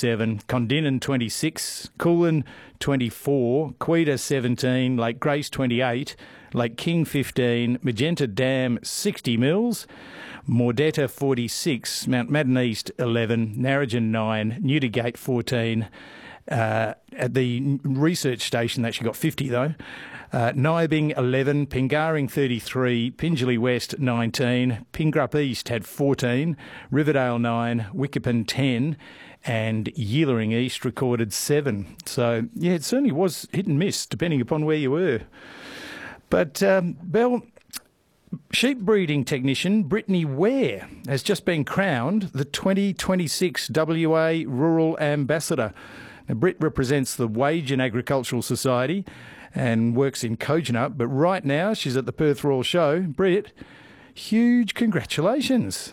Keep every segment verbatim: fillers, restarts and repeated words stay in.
twenty-seven, Condinin twenty-six, Coolin twenty-four, Quita seventeen, Lake Grace twenty-eight, Lake King fifteen, Magenta Dam sixty mils, Mordetta forty-six, Mount Madden East eleven, Narrogin nine, Newdigate fourteen. Uh, at the research station, they actually got fifty though. Uh, Nyabing eleven, Pingaring thirty-three, Pingelly West nineteen, Pingrup East had fourteen, Riverdale nine, Wickerpan ten, and Yeelering East recorded seven. So, yeah, it certainly was hit and miss, depending upon where you were. But, um, Belle, sheep breeding technician Brittany Ware has just been crowned the twenty twenty-six W A Rural Ambassador. Now, Britt represents the Wagen Agricultural Society and works in Kojonup, but right now she's at the Perth Royal Show. Britt, huge congratulations.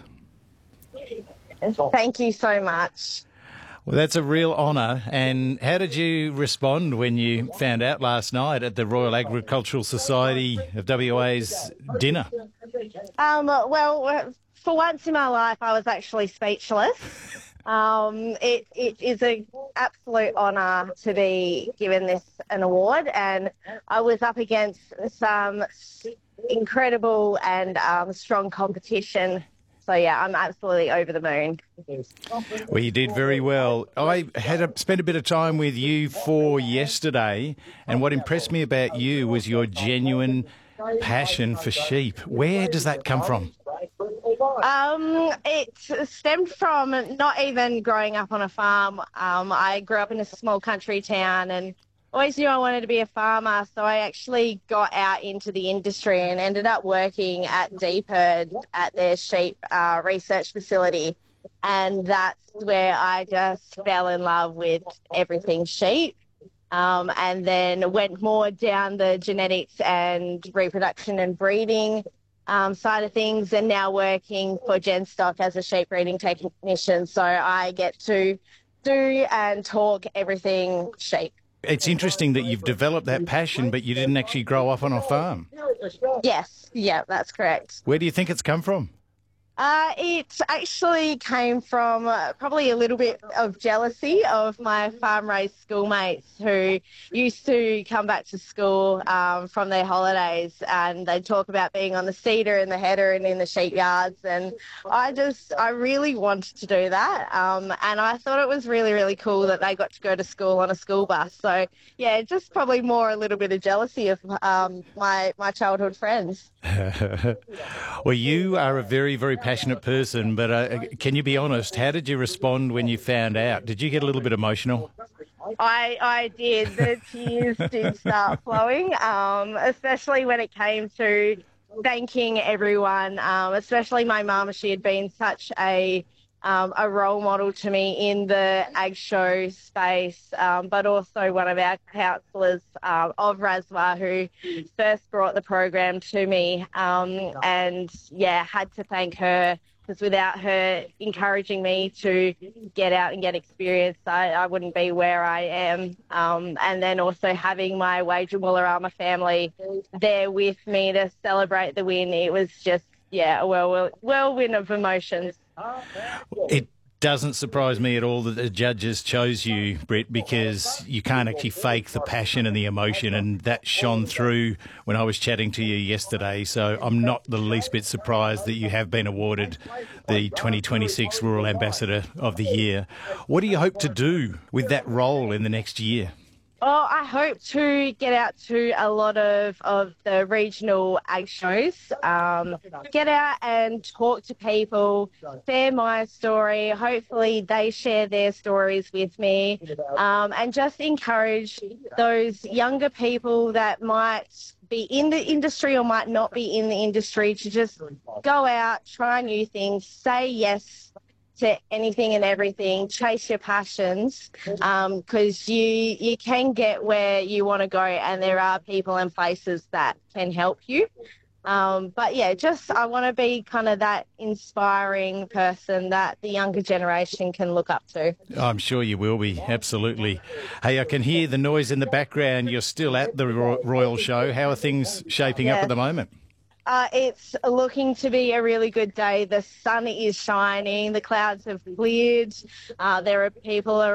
Thank you so much. Well, that's a real honour. And how did you respond when you found out last night at the Royal Agricultural Society of W A's dinner? Um, well, for once in my life, I was actually speechless. Um, it, it is an absolute honour to be given this an award, and I was up against some incredible and um, strong competition. So, yeah, I'm absolutely over the moon. Well, you did very well. I had a, spent a bit of time with you for yesterday, and what impressed me about you was your genuine passion for sheep. Where does that come from? Um, it stemmed from not even growing up on a farm. Um, I grew up in a small country town and always knew I wanted to be a farmer, so I actually got out into the industry and ended up working at Deeperd at their sheep uh, research facility. And that's where I just fell in love with everything sheep. Um, and then went more down the genetics and reproduction and breeding um, side of things, and now working for GenStock as a sheep breeding technician. So I get to do and talk everything sheep. It's interesting that you've developed that passion, but you didn't actually grow up on a farm. Yes, yeah, that's correct. Where do you think it's come from? Uh, it actually came from uh, probably a little bit of jealousy of my farm-raised schoolmates who used to come back to school um, from their holidays, and they'd talk about being on the cedar and the header and in the sheep yards, and I just, I really wanted to do that, um, and I thought it was really, really cool that they got to go to school on a school bus. So, yeah, just probably more a little bit of jealousy of um, my, my childhood friends. Well, you are a very, very passionate person, but uh, can you be honest, how did you respond when you found out? Did you get a little bit emotional? I, I did. The tears did start flowing, um, especially when it came to thanking everyone, um, especially my mum. She had been such a Um, a role model to me in the ag show space, um, but also one of our counsellors uh, of RASWA who first brought the program to me, um, and yeah, had to thank her, because without her encouraging me to get out and get experience, I, I wouldn't be where I am. Um, and then also having my Wagen Woolarama family there with me to celebrate the win, it was just, yeah, a whirlwind, whirlwind of emotions. It doesn't surprise me at all that the judges chose you, Britt, because you can't actually fake the passion and the emotion, and that shone through when I was chatting to you yesterday. So I'm not the least bit surprised that you have been awarded the twenty twenty-six Rural Ambassador of the Year. What do you hope to do with that role in the next year? Oh, I hope to get out to a lot of, of the regional ag shows, um, get out and talk to people, share my story. Hopefully they share their stories with me, um, and just encourage those younger people that might be in the industry or might not be in the industry to just go out, try new things, say yes to anything and everything, chase your passions, because um, you you can get where you want to go, and there are people and places that can help you. Um, but yeah, just I want to be kind of that inspiring person that the younger generation can look up to. I'm sure you will be, absolutely. Hey, I can hear the noise in the background. You're still at the Royal Show. How are things shaping Yeah. up at the moment? Uh, it's looking to be a really good day. The sun is shining. The clouds have cleared. Uh, there are people